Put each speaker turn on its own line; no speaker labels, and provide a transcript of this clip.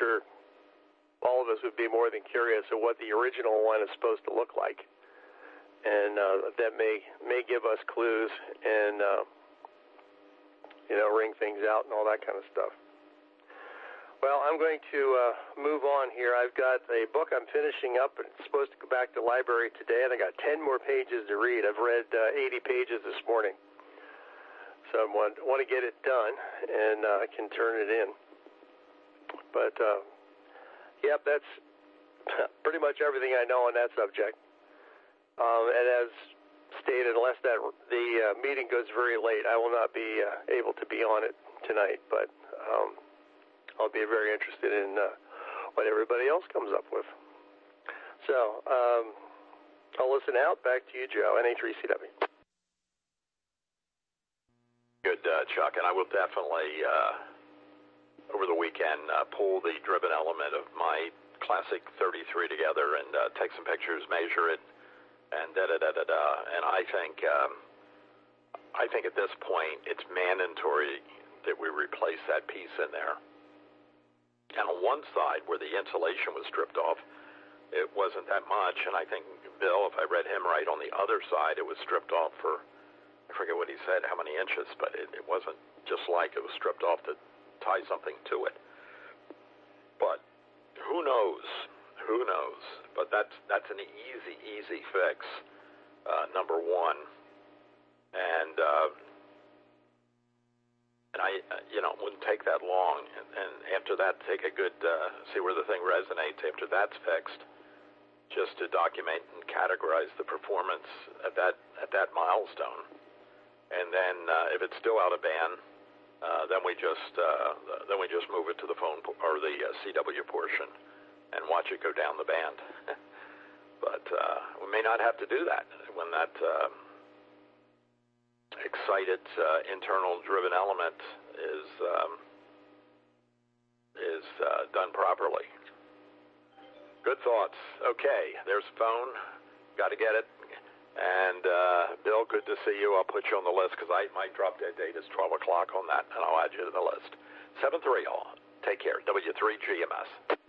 sure all of us would be more than curious of what the original one is supposed to look like. And that may give us clues and, ring things out and all that kind of stuff. Well, I'm going to move on here. I've got a book I'm finishing up. It's supposed to go back to the library today, and I got 10 more pages to read. I've read 80 pages this morning. So I want to get it done, and I can turn it in. But, yep, that's pretty much everything I know on that subject. And as stated, unless the meeting goes very late, I will not be able to be on it tonight. But I'll be very interested in what everybody else comes up with. So I'll listen out. Back to you, Joe, NA3CW.
Good, Chuck, and I will definitely, over the weekend, pull the driven element of my classic 33 together and take some pictures, measure it, and da-da-da-da-da. And I think at this point it's mandatory that we replace that piece in there. And on one side, where the insulation was stripped off, it wasn't that much. And I think, Bill, if I read him right, on the other side, it was stripped off for, I forget what he said, how many inches, but it wasn't just like it was stripped off to tie something to it. But who knows? Who knows? But that's an easy fix, number one. And I, it wouldn't take that long. And after that, take a good, see where the thing resonates. After that's fixed, just to document and categorize the performance at that milestone. And then if it's still out of band, then we just move it to the phone or the CW portion and watch it go down the band. But we may not have to do that when that excited internal driven element is done properly. Good thoughts. Okay, there's the phone. Got to get it. And Bill, good to see you. I'll put you on the list because my drop dead date is 12 o'clock on that, and I'll add you to the list. 7-3 all. Take care. W3GMS.